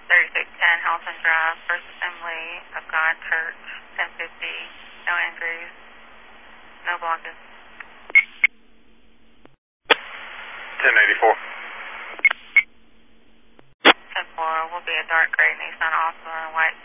3610 Halton Drive, First Assembly of God Church, 1050. No injuries, no blockage. 1084. 10-4 will be a dark gray Nissan Altima and white